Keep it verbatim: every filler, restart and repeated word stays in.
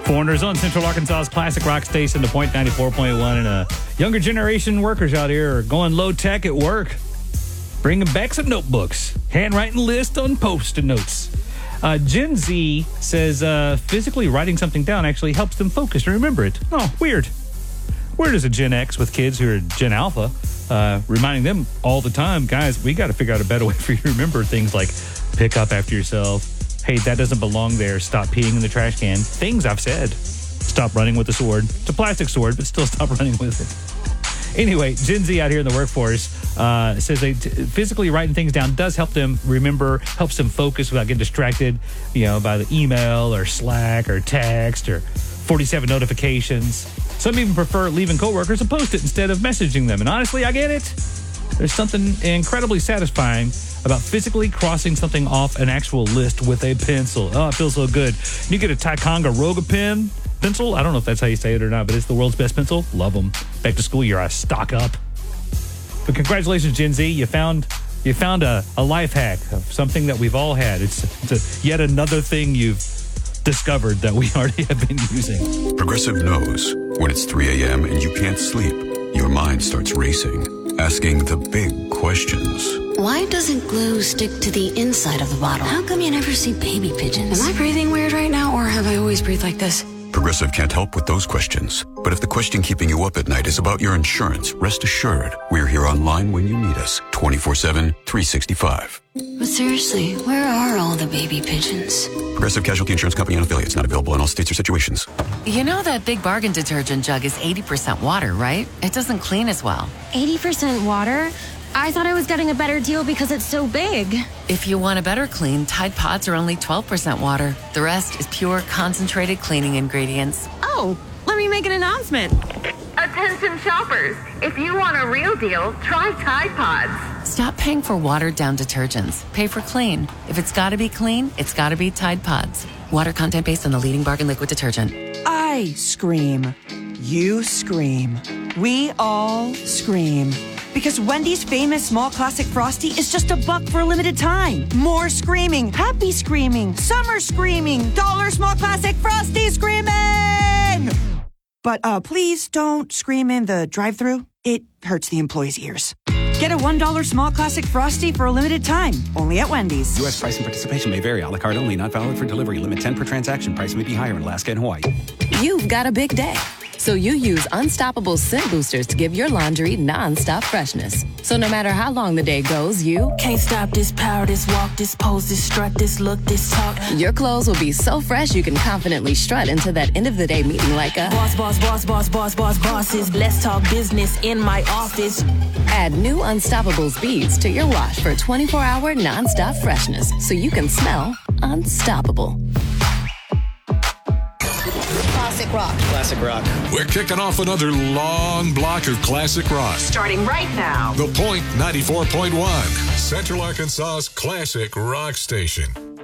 Foreigners on Central Arkansas's classic rock station, The Point ninety-four point one, and uh, younger generation workers out here are going low tech at work, bringing back some notebooks, handwriting lists on post-it notes. Uh, Gen Z says uh, physically writing something down actually helps them focus and remember it. Oh, weird. Weird as a Gen X with kids who are Gen Alpha, uh, reminding them all the time, guys, we got to figure out a better way for you to remember things like pick up after yourself. Hey, that doesn't belong there. Stop peeing in the trash can. Things I've said. Stop running with the sword. It's a plastic sword, but still stop running with it. Anyway, Gen Z out here in the workforce uh, says they t- physically writing things down does help them remember, helps them focus without getting distracted, you know, by the email or Slack or text or forty-seven notifications. Some even prefer leaving coworkers a post-it instead of messaging them. And honestly, I get it. There's something incredibly satisfying about physically crossing something off an actual list with a pencil. Oh, it feels so good. You get a Ticonderoga pen pencil. I don't know if that's how you say it or not, but it's the world's best pencil. Love them. Back to school year, I stock up. But congratulations, Gen Z. You found you found a, a life hack of something that we've all had. It's, it's a, yet another thing you've discovered that we already have been using. Progressive knows when it's three a.m. and you can't sleep, your mind starts racing, asking the big questions. Why doesn't glue stick to the inside of the bottle? How come you never see baby pigeons? Am I breathing weird right now, or have I always breathed like this? Progressive can't help with those questions. But if the question keeping you up at night is about your insurance, rest assured, we're here online when you need us, twenty-four seven, three sixty-five. But seriously, where are all the baby pigeons? Progressive Casualty Insurance Company and affiliates, not available in all states or situations. You know that Big Bargain detergent jug is eighty percent water, right? It doesn't clean as well. eighty percent water? I thought I was getting a better deal because it's so big. If you want a better clean, Tide Pods are only twelve percent water. The rest is pure, concentrated cleaning ingredients. Oh, let me make an announcement. Attention shoppers, if you want a real deal, try Tide Pods. Stop paying for watered-down detergents. Pay for clean. If it's gotta be clean, it's gotta be Tide Pods. Water content based on the leading bargain liquid detergent. I scream. You scream. We all scream. Because Wendy's famous small classic Frosty is just a buck for a limited time. More screaming, happy screaming, summer screaming, dollar small classic Frosty screaming! But uh, please don't scream in the drive-thru. It hurts the employees' ears. Get a one dollar small classic Frosty for a limited time, only at Wendy's. U S price and participation may vary. A la carte only, not valid for delivery. Limit ten per transaction. Price may be higher in Alaska and Hawaii. You've got a big day, so you use Unstoppable scent boosters to give your laundry non-stop freshness. So no matter how long the day goes, you can't stop this power, this walk, this pose, this strut, this look, this talk. Your clothes will be so fresh you can confidently strut into that end of the day meeting like a boss, boss, boss, boss, boss, boss, bosses. Let's talk business in my office. Add new Unstoppables beads to your wash for twenty-four hour non-stop freshness, so you can smell unstoppable. Classic rock. Classic rock. We're kicking off another long block of classic rock. Starting right now. The Point ninety-four point one, Central Arkansas's classic rock station.